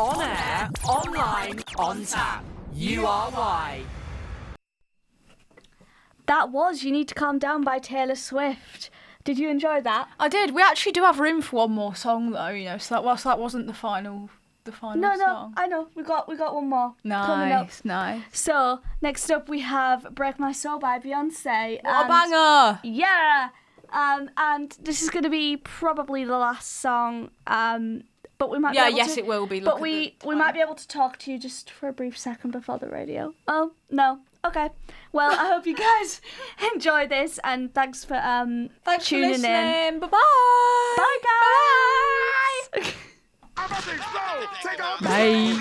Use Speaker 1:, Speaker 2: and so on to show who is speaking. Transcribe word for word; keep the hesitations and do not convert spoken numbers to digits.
Speaker 1: On air, online, on tap. U R Y.
Speaker 2: That was You Need to Calm Down by Taylor Swift. Did you enjoy that?
Speaker 3: I did. We actually do have room for one more song though, you know, so that whilst that wasn't the final the final
Speaker 2: No, no,
Speaker 3: song.
Speaker 2: I know. We got we got one more coming up.
Speaker 3: Nice, nice.
Speaker 2: So, next up we have Break My Soul by Beyonce.
Speaker 3: What a
Speaker 2: and-
Speaker 3: banger!
Speaker 2: Yeah! Um, and this is going to be probably the last song, um, but we might
Speaker 3: Yeah,
Speaker 2: be able
Speaker 3: yes
Speaker 2: to,
Speaker 3: it will be. Look
Speaker 2: But
Speaker 3: at
Speaker 2: we,
Speaker 3: the
Speaker 2: we
Speaker 3: time.
Speaker 2: might be able to talk to you just for a brief second before the radio. Oh, no. Okay. Well, I hope you guys enjoy this, and thanks for um
Speaker 3: Thanks
Speaker 2: tuning
Speaker 3: for listening.
Speaker 2: in.
Speaker 3: Bye-bye.
Speaker 2: Bye, guys!
Speaker 3: Bye. Bye.